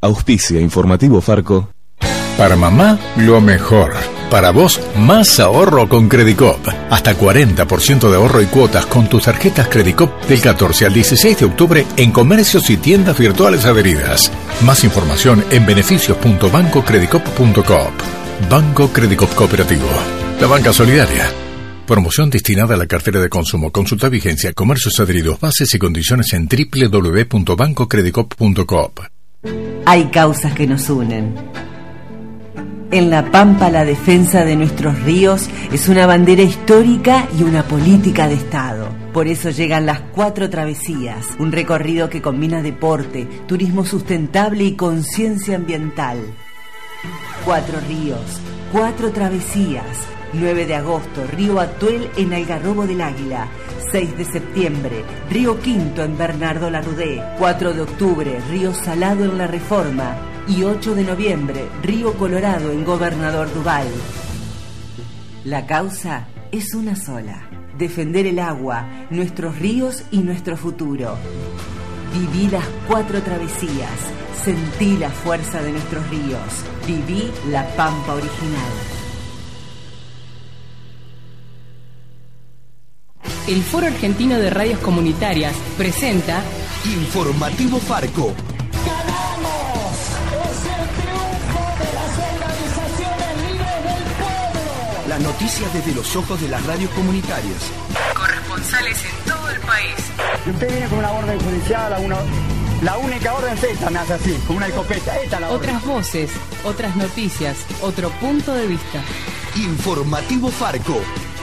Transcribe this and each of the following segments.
Auspicia Informativo Farco. Para mamá, lo mejor. Para vos, más ahorro con Credicop. Hasta 40% de ahorro y cuotas con tus tarjetas Credicop del 14 al 16 de octubre en comercios y tiendas virtuales adheridas. Más información en beneficios.bancocredicop.coop. Banco Credicop Cooperativo. La banca solidaria. Promoción destinada a la cartera de consumo. Consulta vigencia, comercios adheridos, bases y condiciones en www.bancocredicop.coop. Hay causas que nos unen. En La Pampa, la defensa de nuestros ríos es una bandera histórica y una política de Estado. Por eso llegan las 4 travesías, un recorrido que combina deporte, turismo sustentable y conciencia ambiental. 4 ríos, 4 travesías. 9 de agosto, Río Atuel en Algarrobo del Águila. 6 de septiembre, Río Quinto en Bernardo Larrudé. 4 de octubre, Río Salado en La Reforma. Y 8 de noviembre, Río Colorado en Gobernador Duval. La causa es una sola: defender el agua, nuestros ríos y nuestro futuro. Viví las 4 travesías, sentí la fuerza de nuestros ríos, viví La Pampa original. El Foro Argentino de Radios Comunitarias presenta Informativo Farco. Las noticias desde los ojos de las radios comunitarias. corresponsales en todo el país. Y usted viene con una orden judicial, la única orden es esta, me hace así, con una escopeta. Esta la Otras orden. voces, otras noticias, otro punto de vista. Informativo Farco.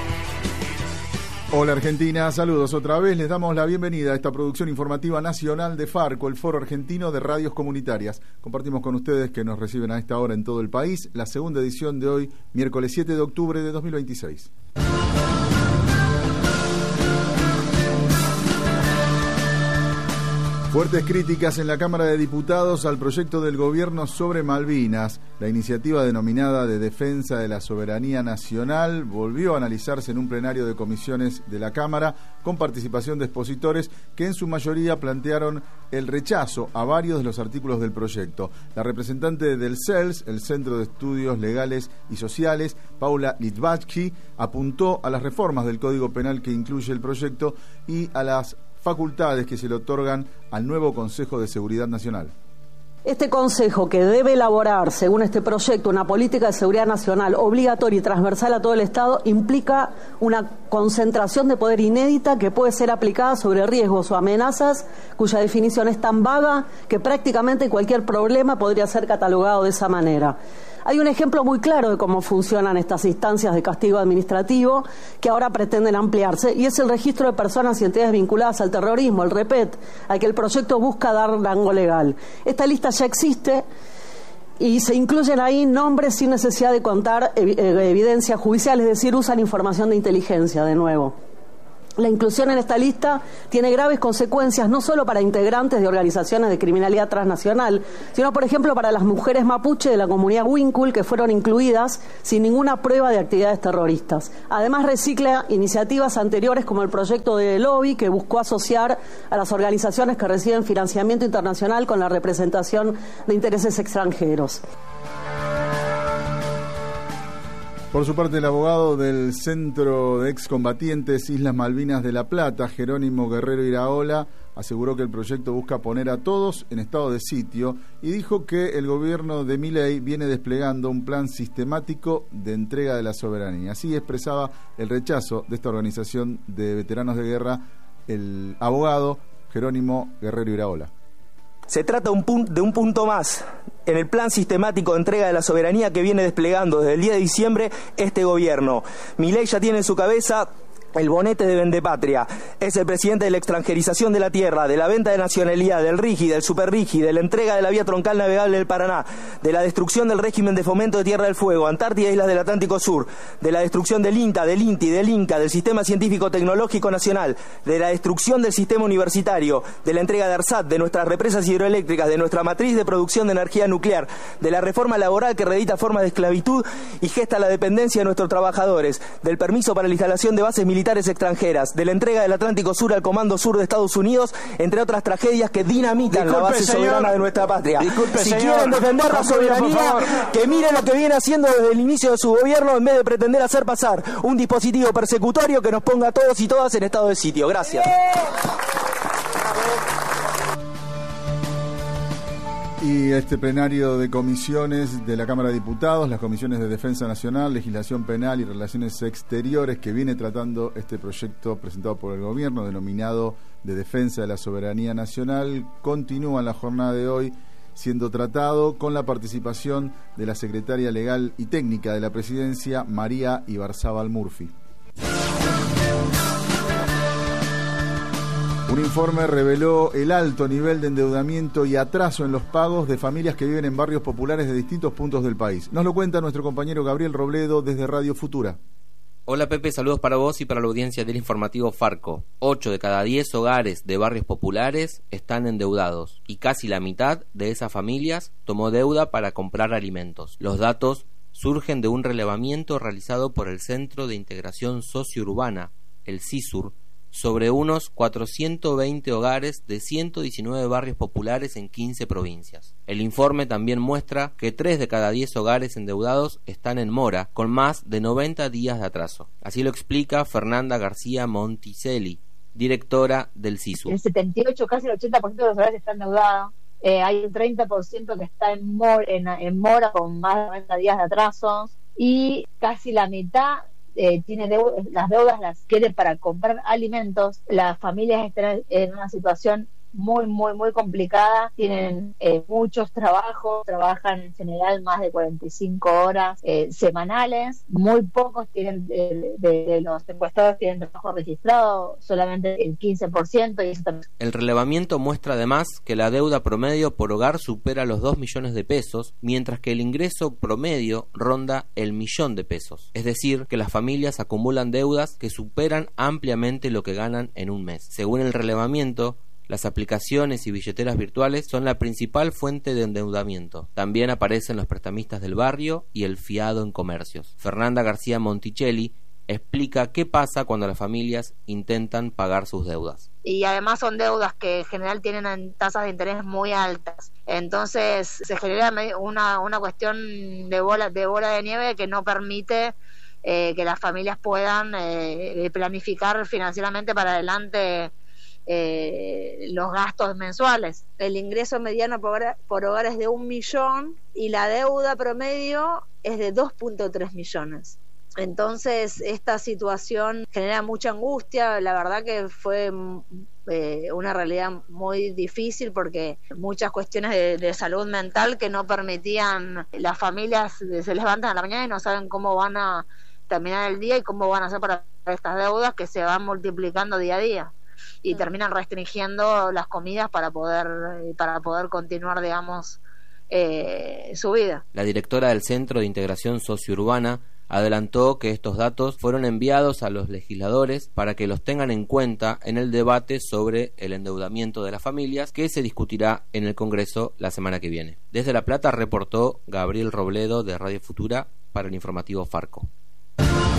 Hola Argentina, saludos otra vez. Les damos la bienvenida a esta producción informativa nacional de Farco, el Foro Argentino de Radios Comunitarias. Compartimos con ustedes que nos reciben a esta hora en todo el país la segunda edición de hoy, miércoles 7 de octubre de 2026. Fuertes críticas en la Cámara de Diputados al proyecto del gobierno sobre Malvinas. La iniciativa denominada de Defensa de la Soberanía Nacional volvió a analizarse en un plenario de comisiones de la Cámara con participación de expositores que en su mayoría plantearon el rechazo a varios de los artículos del proyecto. La representante del CELS, el Centro de Estudios Legales y Sociales, Paula Litvacki, apuntó a las reformas del Código Penal que incluye el proyecto y a las facultades que se le otorgan al nuevo Consejo de Seguridad Nacional. Este Consejo, que debe elaborar, según este proyecto, una política de seguridad nacional obligatoria y transversal a todo el Estado, implica una concentración de poder inédita que puede ser aplicada sobre riesgos o amenazas cuya definición es tan vaga que prácticamente cualquier problema podría ser catalogado de esa manera. Hay un ejemplo muy claro de cómo funcionan estas instancias de castigo administrativo que ahora pretenden ampliarse, y es el registro de personas y entidades vinculadas al terrorismo, el REPET, al que el proyecto busca dar rango legal. Esta lista ya existe y se incluyen ahí nombres sin necesidad de contar evidencia judicial, es decir, usan información de inteligencia de nuevo. La inclusión en esta lista tiene graves consecuencias no solo para integrantes de organizaciones de criminalidad transnacional, sino, por ejemplo, para las mujeres mapuche de la comunidad Huincul que fueron incluidas sin ninguna prueba de actividades terroristas. Además, recicla iniciativas anteriores como el proyecto de lobby que buscó asociar a las organizaciones que reciben financiamiento internacional con la representación de intereses extranjeros. Por su parte, el abogado del Centro de Excombatientes Islas Malvinas de La Plata, Jerónimo Guerrero Iraola, aseguró que el proyecto busca poner a todos en estado de sitio y dijo que el gobierno de Milei viene desplegando un plan sistemático de entrega de la soberanía. Así expresaba el rechazo de esta organización de veteranos de guerra el abogado Jerónimo Guerrero Iraola. Se trata de un punto más en el plan sistemático de entrega de la soberanía que viene desplegando desde el 10 de diciembre este gobierno. Milei ya tiene en su cabeza el bonete de Vendepatria. Es el presidente de la extranjerización de la tierra, de la venta de nacionalidad, del RIGI, del SuperRIGI, de la entrega de la vía troncal navegable del Paraná, de la destrucción del régimen de fomento de Tierra del Fuego, Antártida e Islas del Atlántico Sur, de la destrucción del INTA, del INTI, del INCA, del Sistema Científico Tecnológico Nacional, de la destrucción del sistema universitario, de la entrega de ARSAT, de nuestras represas hidroeléctricas, de nuestra matriz de producción de energía nuclear, de la reforma laboral que reedita formas de esclavitud y gesta la dependencia de nuestros trabajadores, del permiso para la instalación de bases militares militares extranjeras, de la entrega del Atlántico Sur al Comando Sur de Estados Unidos, entre otras tragedias que dinamitan la base soberana de nuestra patria. Si quieren defender la soberanía, que miren lo que viene haciendo desde el inicio de su gobierno, en vez de pretender hacer pasar un dispositivo persecutorio que nos ponga a todos y todas en estado de sitio. Gracias. Y este plenario de comisiones de la Cámara de Diputados, las comisiones de Defensa Nacional, Legislación Penal y Relaciones Exteriores, que viene tratando este proyecto presentado por el gobierno, denominado de Defensa de la Soberanía Nacional, continúa en la jornada de hoy siendo tratado con la participación de la secretaria legal y técnica de la Presidencia, María Ibarzábal Murphy. Un informe reveló el alto nivel de endeudamiento y atraso en los pagos de familias que viven en barrios populares de distintos puntos del país. Nos lo cuenta nuestro compañero Gabriel Robledo desde Radio Futura. Hola Pepe, saludos para vos y para la audiencia del informativo Farco. 8 de cada 10 hogares de barrios populares están endeudados y casi la mitad de esas familias tomó deuda para comprar alimentos. Los datos surgen de un relevamiento realizado por el Centro de Integración Sociourbana, el CISUR, sobre unos 420 hogares de 119 barrios populares en 15 provincias. El informe también muestra que 3 de cada 10 hogares endeudados están en mora, con más de 90 días de atraso. Así lo explica Fernanda García Monticelli, directora del CISU. El 78, casi el 80% de los hogares están endeudados. Hay un 30% que está en mora con más de 90 días de atrasos, y casi la mitad tiene las deudas las quiere para comprar alimentos. Las familias están en una situación muy complicada, tienen muchos trabajos, trabajan en general más de 45 horas semanales, muy pocos tienen de los encuestados tienen trabajo registrado, solamente el 15%. Y eso también. El relevamiento muestra además que la deuda promedio por hogar supera los 2 millones de pesos, mientras que el ingreso promedio ronda el 1.000.000 de pesos, es decir, que las familias acumulan deudas que superan ampliamente lo que ganan en un mes. Según el relevamiento, las aplicaciones y billeteras virtuales son la principal fuente de endeudamiento. También aparecen los prestamistas del barrio y el fiado en comercios. Fernanda García Monticelli explica qué pasa cuando las familias intentan pagar sus deudas. Y además son deudas que en general tienen tasas de interés muy altas. Entonces se genera una cuestión de bola de nieve que no permite que las familias puedan planificar financieramente para adelante los gastos mensuales. El ingreso mediano por hogar es de 1 millón y la deuda promedio es de 2.3 millones. Entonces esta situación genera mucha angustia. La verdad que fue una realidad muy difícil, porque muchas cuestiones de salud mental que no permitían, las familias se levantan a la mañana y no saben cómo van a terminar el día y cómo van a hacer para estas deudas que se van multiplicando día a día, y terminan restringiendo las comidas para poder continuar, digamos, su vida. La directora del Centro de Integración Sociourbana adelantó que estos datos fueron enviados a los legisladores para que los tengan en cuenta en el debate sobre el endeudamiento de las familias, que se discutirá en el Congreso la semana que viene. Desde La Plata reportó Gabriel Robledo de Radio Futura para el informativo Farco.